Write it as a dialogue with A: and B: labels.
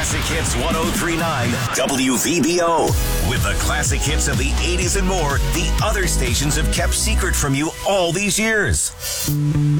A: Classic Hits 1039 WVBO. With the classic hits of the 80s and more, the other stations have kept secret from you all these years.